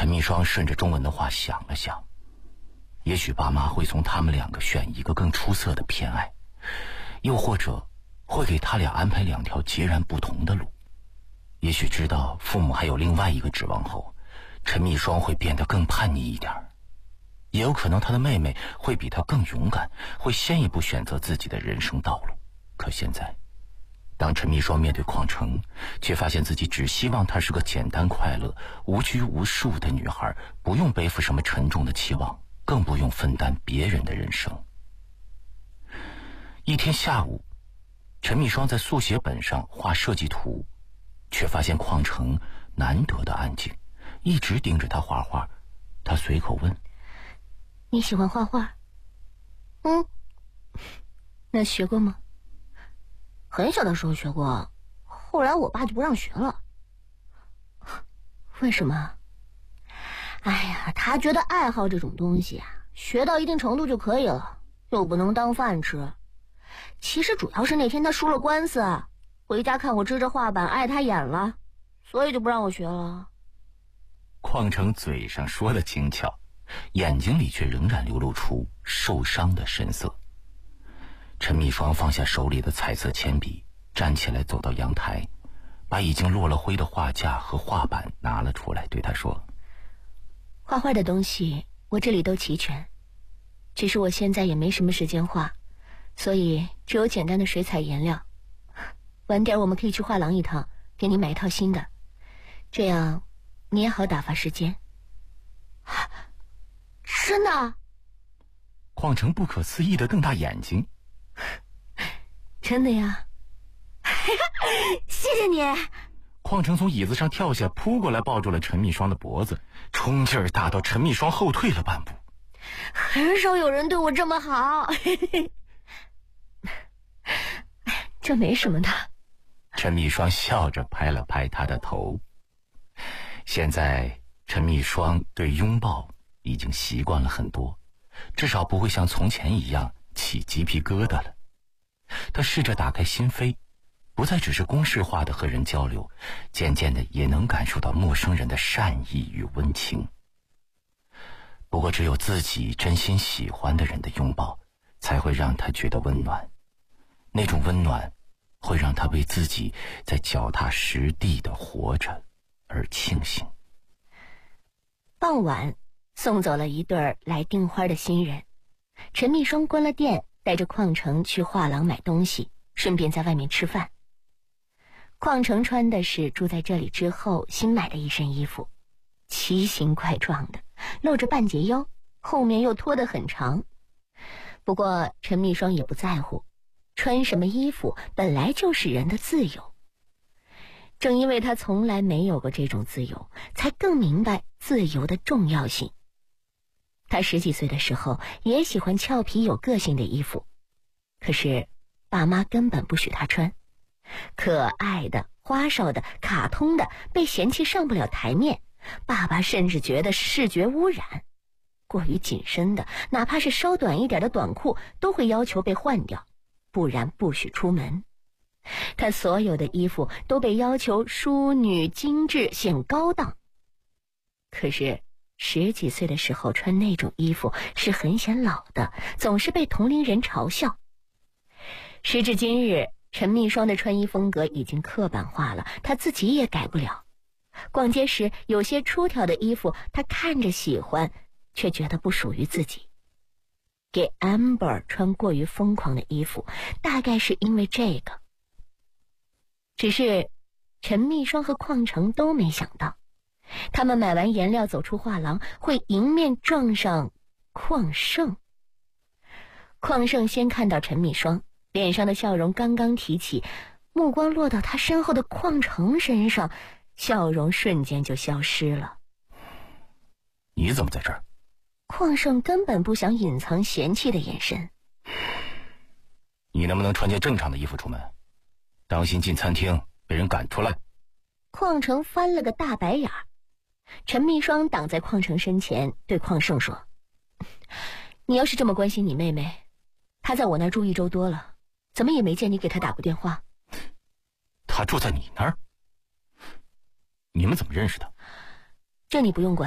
陈密双顺着钟文的话想了想，也许爸妈会从他们两个选一个更出色的偏爱，又或者会给他俩安排两条截然不同的路。也许知道父母还有另外一个指望后，陈密双会变得更叛逆一点，也有可能他的妹妹会比他更勇敢，会先一步选择自己的人生道路。可现在当陈密双面对邝城，却发现自己只希望她是个简单快乐、无拘无束的女孩，不用背负什么沉重的期望，更不用分担别人的人生。一天下午，陈密双在速写本上画设计图，却发现邝城难得的安静，一直盯着他画画。他随口问： 你喜欢画画？那学过吗？很小的时候学过，后来我爸就不让学了。为什么？哎呀，他觉得爱好这种东西啊，学到一定程度就可以了，又不能当饭吃。其实主要是那天他输了官司，回家看我支着画板碍他眼了，所以就不让我学了。 邝城嘴上说的轻巧，眼睛里却仍然流露出受伤的神色。陈密双放下手里的彩色铅笔，站起来走到阳台，把已经落了灰的画架和画板拿了出来，对他说： 画画的东西我这里都齐全，只是我现在也没什么时间画，所以只有简单的水彩颜料。晚点我们可以去画廊一趟，给你买一套新的，这样你也好打发时间。真的？ 邝城不可思议地瞪大眼睛。 真的呀。谢谢你。 邝城从椅子上跳下，扑过来抱住了陈密双的脖子，冲劲儿大到陈密双后退了半步。 很少有人对我这么好。这没什么的。 陈密双笑着拍了拍他的头。现在陈密双对拥抱已经习惯了很多，至少不会像从前一样起鸡皮疙瘩了。他试着打开心扉，不再只是公式化的和人交流，渐渐的也能感受到陌生人的善意与温情。不过只有自己真心喜欢的人的拥抱，才会让他觉得温暖。那种温暖会让他为自己在脚踏实地的活着而庆幸。 傍晚送走了一对来订花的新人，陈密双关了店，带着邝城去画廊买东西，顺便在外面吃饭。邝城穿的是住在这里之后新买的一身衣服，奇形怪状的，露着半截腰，后面又拖得很长。不过陈密双也不在乎，穿什么衣服本来就是人的自由。正因为他从来没有过这种自由，才更明白自由的重要性。他10几岁的时候也喜欢俏皮有个性的衣服，可是爸妈根本不许他穿。可爱的、花哨的、卡通的被嫌弃上不了台面，爸爸甚至觉得是视觉污染。过于紧身的，哪怕是稍短一点的短裤都会要求被换掉，不然不许出门。他所有的衣服都被要求淑女、精致、显高档。可是10几岁的时候穿那种衣服是很显老的，总是被同龄人嘲笑。时至今日，陈密双的穿衣风格已经刻板化了，他自己也改不了。逛街时有些出挑的衣服他看着喜欢，却觉得不属于自己。给 Amber 穿过于疯狂的衣服，大概是因为这个。只是陈密双和邝城都没想到，他们买完颜料走出画廊，会迎面撞上邝胜。邝胜先看到陈密双，脸上的笑容刚刚提起，目光落到他身后的邝城身上，笑容瞬间就消失了。 你怎么在这儿？ 邝胜根本不想隐藏嫌弃的眼神。 你能不能穿件正常的衣服出门？当心进餐厅被人赶出来。 邝城翻了个大白眼儿。陈密双挡在邝城身前，对邝胜说：你要是这么关心你妹妹，她在我那儿住1周多了，怎么也没见你给她打过电话。 她住在你那儿？你们怎么认识的？ 这你不用管。